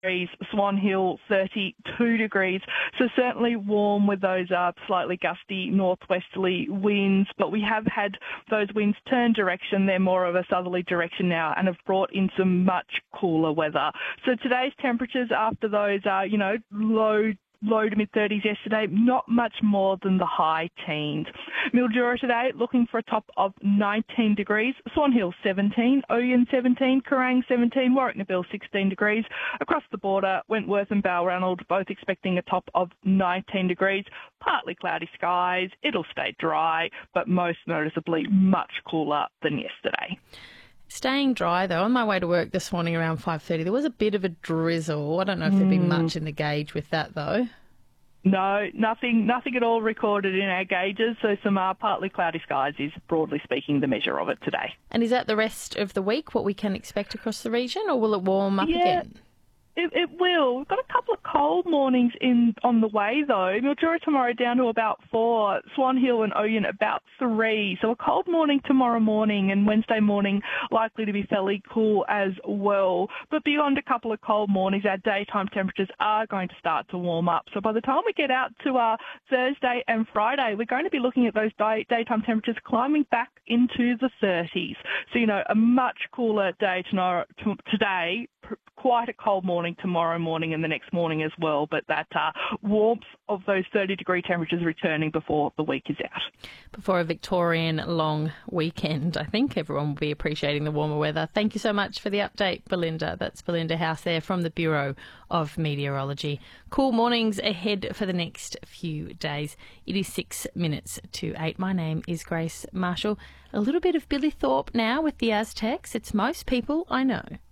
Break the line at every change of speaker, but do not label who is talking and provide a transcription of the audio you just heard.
degrees, Swan Hill 32 degrees. So certainly warm with those slightly gusty northwesterly winds, but we have had those winds turn direction. They're more of a southerly direction now and have brought in some much cooler weather. So today's temperatures after those low to mid-30s yesterday, not much more than the high teens. Mildura today looking for a top of 19 degrees, Swan Hill 17, Oyen 17, Kerrang 17, Warwick-Nabil 16 degrees. Across the border, Wentworth and Balranald both expecting a top of 19 degrees, partly cloudy skies. It'll stay dry, but most noticeably much cooler than yesterday.
Staying dry, though, on my way to work this morning around 5:30, there was a bit of a drizzle. I don't know if there'd been much in the gauge with that, though.
No, nothing at all recorded in our gauges. So some partly cloudy skies is, broadly speaking, the measure of it today.
And is that the rest of the week, what we can expect across the region, or will it warm up again?
It will. We've got a couple of cold mornings on the way, though. Mildura tomorrow down to about 4, Swan Hill and Oyen about 3. So a cold morning tomorrow morning, and Wednesday morning likely to be fairly cool as well. But beyond a couple of cold mornings, our daytime temperatures are going to start to warm up. So by the time we get out to Thursday and Friday, we're going to be looking at those daytime temperatures climbing back into the 30s. So, a much cooler day today, quite a cold morning tomorrow morning and the next morning as well, but that warmth of those 30-degree temperatures returning before the week is out.
Before a Victorian long weekend, I think everyone will be appreciating the warmer weather. Thank you so much for the update, Belinda. That's Belinda House there from the Bureau of Meteorology. Cool mornings ahead for the next few days. It is 6 minutes to 8. My name is Grace Marshall. A little bit of Billy Thorpe now with the Aztecs. It's Most People I Know.